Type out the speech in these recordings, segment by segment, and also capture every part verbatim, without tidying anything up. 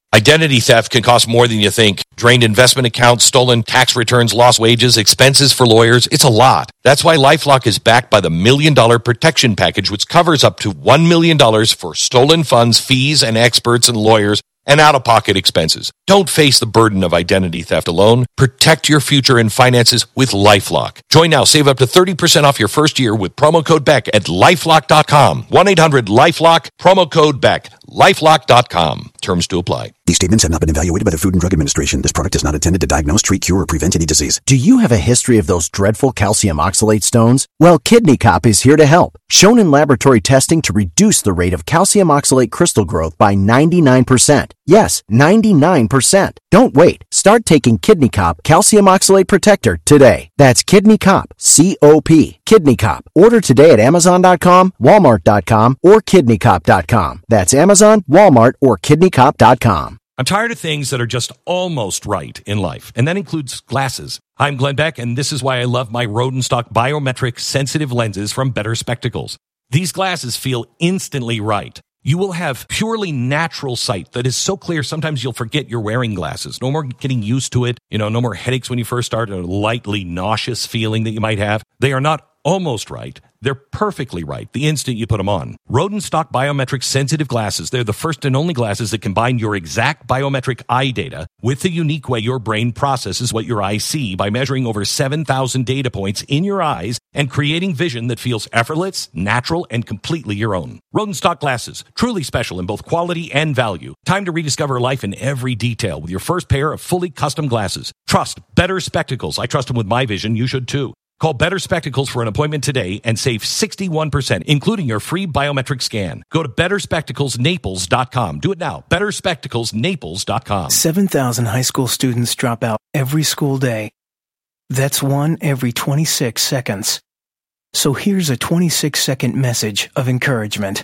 Identity theft can cost more than you think. Drained investment accounts, stolen tax returns, lost wages, expenses for lawyers. It's a lot. That's why LifeLock is backed by the Million Dollar Protection Package, which covers up to one million dollars for stolen funds, fees, and experts and lawyers, and out-of-pocket expenses. Don't face the burden of identity theft alone. Protect your future and finances with LifeLock. Join now. Save up to thirty percent off your first year with promo code Beck at lifelock dot com. one eight hundred lifelock, promo code Beck. lifelock dot com. Terms to apply. These statements have not been evaluated by the Food and Drug Administration. This product is not intended to diagnose, treat, cure, or prevent any disease. Do you have a history of those dreadful calcium oxalate stones? Well, Kidney Cop is here to help. Shown in laboratory testing to reduce the rate of calcium oxalate crystal growth by ninety-nine percent. Yes, ninety-nine percent. Don't wait. Start taking Kidney Cop Calcium Oxalate Protector today. That's Kidney Cop, C O P. Kidney Cop. Order today at amazon dot com, walmart dot com, or kidney cop dot com. That's Amazon, Walmart, or kidney cop dot com. I'm tired of things that are just almost right in life, and that includes glasses. I'm Glenn Beck, and this is why I love my Rodenstock biometric sensitive lenses from Better Spectacles. These glasses feel instantly right. You will have purely natural sight that is so clear sometimes you'll forget you're wearing glasses. No more getting used to it. You know, no more headaches when you first start, a lightly nauseous feeling that you might have. They are not almost right. They're perfectly right the instant you put them on. Rodenstock biometric sensitive glasses. They're the first and only glasses that combine your exact biometric eye data with the unique way your brain processes what your eyes see by measuring over seven thousand data points in your eyes and creating vision that feels effortless, natural, and completely your own. Rodenstock glasses, truly special in both quality and value. Time to rediscover life in every detail with your first pair of fully custom glasses. Trust Better Spectacles. I trust them with my vision. You should too. Call Better Spectacles for an appointment today and save sixty-one percent, including your free biometric scan. Go to better spectacles naples dot com. Do it now. better spectacles naples dot com. seven thousand high school students drop out every school day. That's one every twenty-six seconds. So here's a twenty-six second message of encouragement.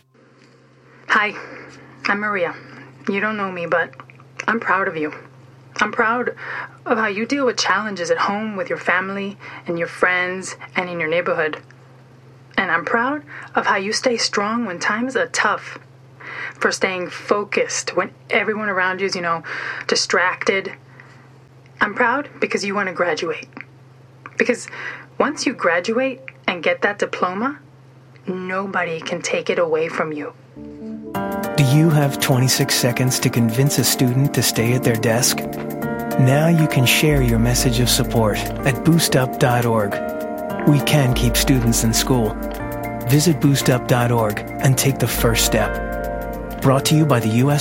Hi, I'm Maria. You don't know me, but I'm proud of you. I'm proud of how you deal with challenges at home with your family and your friends and in your neighborhood. And I'm proud of how you stay strong when times are tough, for staying focused when everyone around you is, you know, distracted. I'm proud because you want to graduate. Because once you graduate and get that diploma, nobody can take it away from you. Do you have twenty-six seconds to convince a student to stay at their desk? Now you can share your message of support at boost up dot org. We can keep students in school. Visit boost up dot org and take the first step. Brought to you by the U S